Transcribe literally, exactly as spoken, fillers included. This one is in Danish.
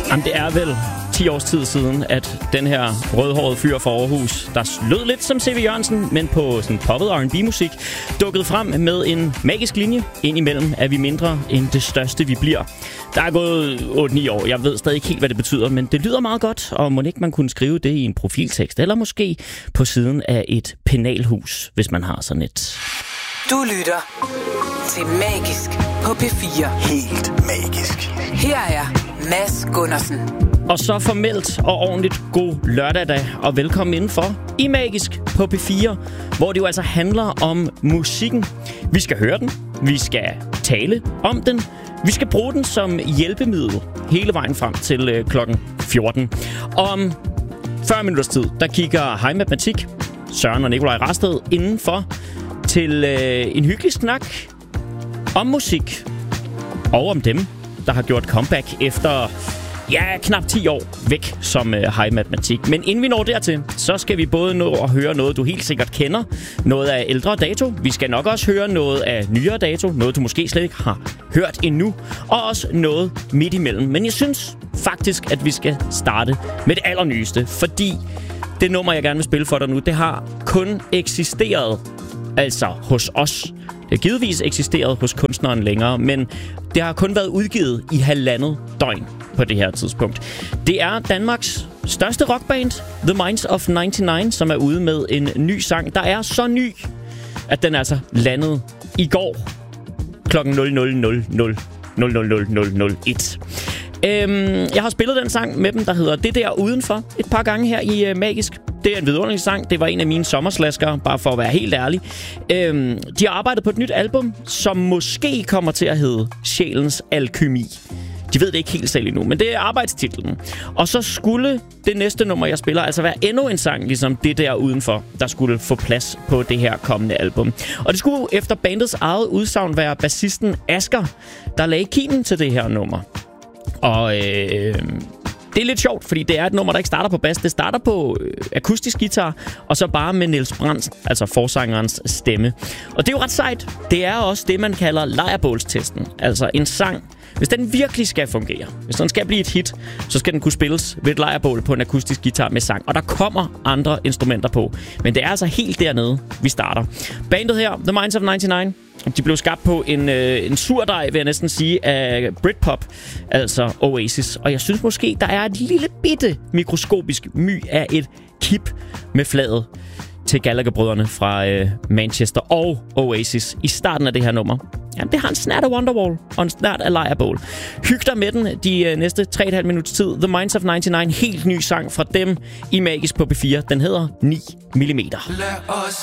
Jamen, det er vel ti års tid siden, at den her rødhårede fyr fra Aarhus, der lød lidt som C V Jørgensen, men på sådan poppet R and B-musik, dukkede frem med en magisk linje. Indimellem er vi mindre end det største, vi bliver. Der er gået otte ni år. Jeg ved stadig ikke helt, hvad det betyder, men det lyder meget godt, og må ikke man kunne skrive det i en profiltekst, eller måske på siden af et penalhus, hvis man har sådan et. Du lytter til Magisk på P fire. Helt magisk. Her er Mads Gundersen. Og så formelt og ordentligt god lørdag dag, og velkommen indenfor i Magisk på P fire, hvor det jo altså handler om musikken. Vi skal høre den, vi skal tale om den, vi skal bruge den som hjælpemiddel hele vejen frem til øh, klokken fjorten. Om fyrre minutters tid, der kigger Hej Matematik, Søren og Nikolaj Rasted indenfor til øh, en hyggelig snak om musik og om dem, der har gjort comeback efter ja, knap ti år væk som øh, Hej Matematik. Men inden vi når dertil, så skal vi både nå at høre noget, du helt sikkert kender, noget af ældre dato. Vi skal nok også høre noget af nyere dato, noget du måske slet ikke har hørt endnu, og også noget midt imellem. Men jeg synes faktisk, at vi skal starte med det allernyeste, fordi det nummer, jeg gerne vil spille for dig nu, det har kun eksisteret altså hos os. Det har givetvis eksisteret hos kunstneren længere, men det har kun været udgivet i halvandet døgn på det her tidspunkt. Det er Danmarks største rockband, The Minds of nioghalvfems, som er ude med en ny sang, der er så ny, at den altså landede i går klokken nul nul nul nul nul nul nul nul et. Øhm, jeg har spillet den sang med dem, der hedder Det Der Udenfor, et par gange her i uh, Magisk. Det er en vidunderlig sang. Det var en af mine sommerslaskere, bare for at være helt ærlig. Øhm, de har arbejdet på et nyt album, som måske kommer til at hedde Sjælens Alkymi. De ved det ikke helt selv endnu, men det er arbejdstitlen. Og så skulle det næste nummer, jeg spiller, altså være endnu en sang, ligesom Det Der Udenfor, der skulle få plads på det her kommende album. Og det skulle efter bandets eget udsagn være bassisten Asger, der lagde kimen til det her nummer. Og øh, det er lidt sjovt, fordi det er et nummer, der ikke starter på bas. Det starter på øh, akustisk guitar, og så bare med Niels Brandt, altså forsangerens stemme. Og det er jo ret sejt. Det er også det, man kalder lejrbålstesten. Altså en sang, hvis den virkelig skal fungere, hvis den skal blive et hit, så skal den kunne spilles ved et lejrbål på en akustisk guitar med sang. Og der kommer andre instrumenter på. Men det er altså helt dernede, vi starter. Bandet her, The Minds of nioghalvfems, de blev skabt på en, øh, en surdej, vil jeg næsten sige, af Britpop, altså Oasis. Og jeg synes måske, der er et lille bitte mikroskopisk my af et kip med flaget til Gallagher-brødrene fra øh, Manchester og Oasis i starten af det her nummer. Jamen, det har en snert af Wonderwall og en snert af Lejrbål. Hyg dig med den de øh, næste tre komma fem minutters tid. The Minds of nioghalvfems, helt ny sang fra dem i Magisk på P fire. Den hedder ni millimeter.